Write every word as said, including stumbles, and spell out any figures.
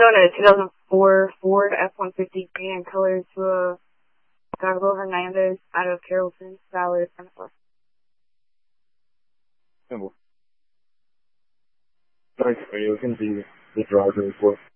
own a two thousand four Ford F one fifty paint and color to a Gabriel Hernandez out of Carrollton, valid. Simple. Nice, are you looking at the, the driver report?